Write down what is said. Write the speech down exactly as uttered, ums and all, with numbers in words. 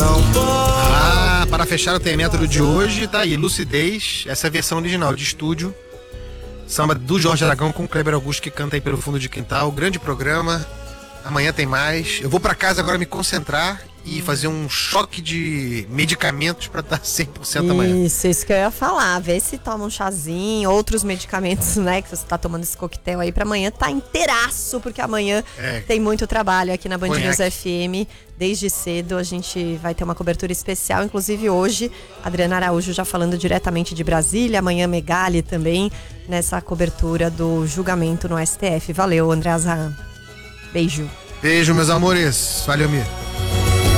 Ah, para fechar o Tem Método de hoje, tá aí, Lucidez, essa é a versão original de estúdio. Samba do Jorge Aragão com o Kleber Augusto, que canta aí pelo fundo de quintal. Grande programa. Amanhã tem mais. Eu vou pra casa agora me concentrar e fazer um choque de medicamentos pra estar cem por cento amanhã. Isso, isso que eu ia falar. Vê se toma um chazinho, outros medicamentos, né? Que você tá tomando esse coquetel aí pra amanhã tá inteiraço, porque amanhã é. tem muito trabalho aqui na Band News F M. Desde cedo a gente vai ter uma cobertura especial. Inclusive hoje, Adriana Araújo já falando diretamente de Brasília. Amanhã Megali também nessa cobertura do julgamento no S T F. Valeu, André Azarran. Beijo. Beijo, meus amores. Valeu, Mir.